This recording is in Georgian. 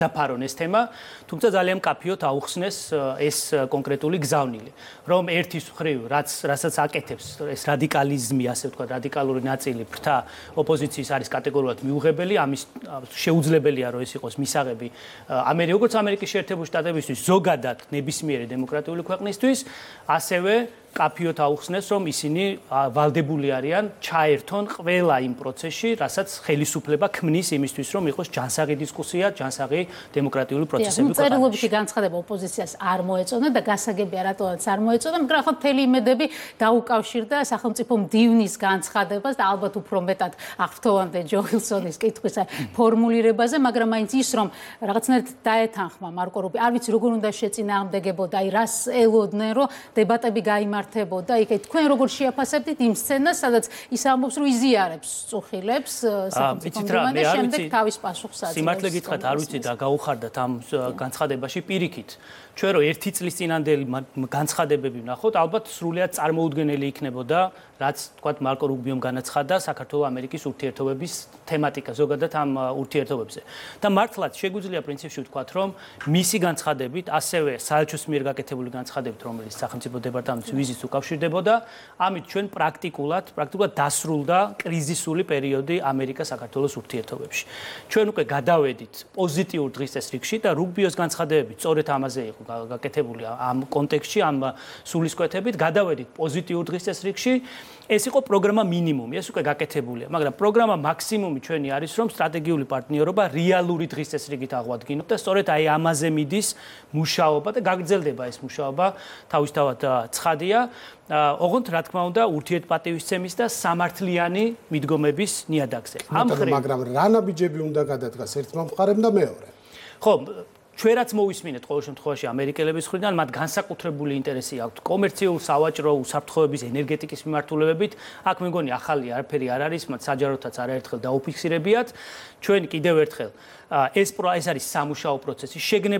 დაფარონ ეს თემა, თუმცა ძალიან მკაფიოდ აუხსნეს ეს კონკრეტული გზავნილი, რომ ერთის მხრივ რასაც აკეთებს ეს რადიკალიზმი, ასე ვთქვათ, რადიკალური ნაწილი ფრთა ოპოზიციის არის კატეგორიულად მიუღებელი, ამის შეუძლებელია რომ ეს იყოს მისაღები როგორც ამერიკის შეერთებული შტატებისთვის, ზოგადად ნებისმიერი დემოკრატიული ქვეყნისთვის, ასევე კაფიოთ აუხსნეს, რომ ისინი ვალდებული არიან ჩაერთონ ყველა იმ პროცესში, რასაც ხელისუფლება ქმნის იმისთვის, რომ იყოს ჯანსაღი დისკუსია, ჯანსაღი დემოკრატიული პროცესები. წერილობითი განცხადება ოპოზიციას არ მოეწონა და გასაგებია რატომაც არ მოეწონა, მაგრამ ახლა მთელი იმედები დაუკავშირდა სახელმწიფო მდივნის განცხადებას და ალბათ უფრო მეტად აღფრთოვანდა ჯო ვილსონის კითხვის ფორმულირებაზე, მაგრამ მაინც ის რომ რაღაცნაირად დაეთანხმა მარკო რუბი, არ ვიცი როგორ უნდა შეწინააღმდეგებოდა, რას ელოდნენ, რომ დებატები გაიმართებოდა, იქ თქვენ როგორ შეაფასებდით იმ სცენას, სადაც ის ამბობს, რომ იზიარებს წუხილებს სახელმწიფო მდივანი და შემდეგ თავის პასუხს აძლევს. სიმართლე გითხრათ, არ ვიცი და გაუხარდათ ამ განცხადებაში პირიქით. ჩვენ რო 1 წლის წინანდელი განცხადებები ვნახოთ, ალბათ სრულიად წარმოუდგენელი იქნებოდა, რაც თქვათ მარკო რუბიომ განაცხადა საქართველოს-ამერიკის ურთიერთობების თემატიკა ზოგადად ამ ურთიერთობებზე. და მართლაც შეგვიძლია პრინციპში ვთქვათ, რომ მისი განცხადებით, ასევე საელჩოს მიერ გაკეთებული განცხადებით, რომელიც სახელმწიფო დეპარტამენტის ვიზიტს უკავშირდებოდა, ამით ჩვენ პრაქტიკულად დასრულდა კრიზისული პერიოდი ამერიკა-საქართველოს ურთიერთობებში. ჩვენ უკვე გადავედით პოზიტიურ დღის წესრიგში და რუბიოს განცხადებებით სწორედ ამაზე იყო გაკეთებული ამ კონტექსტში, ამ სულისკვეთებით, გადავედით პოზიტიურ დღის წესრიგში. ეს იყო პროგრამა მინიმუმი, ეს უკვე გაკეთებულია, მაგრამ პროგრამა მაქსიმუმი ჩვენი არის, რომ სტრატეგიული პარტნიორობა რეალური დღის წესრიგით აღვადგინოთ და სწორედ აი ამაზე მიდის მუშაობა და გაგრძელდება ეს მუშაობა, თავისთავად ცხადია. ოღონდ რა თქმა უნდა, ურთიერთპატივისცემის და სამართლიანი მიდგომების ნიადაგზე. მაგრამ რა ნაბიჯები უნდა გადადგას ერთმა მხარემ და მეორე? ხო, ჩვენ რაც მოვისმინეთ ყოველ შემთხვევაში ამერიკელების მხრიდან, მათ განსაკუთრებული ინტერესი აქვთ კომერციულ, სავაჭრო, უსაფრთხოების, ენერგეტიკის მიმართულებებით. აქ მე მგონი ახალი არაფერი არ არის, მათ საჯაროთაც არაერთხელ დაუფიქსირებიათ. ჩვენ კიდევ ერთხელ ეს არის სამუშაო პროცესი.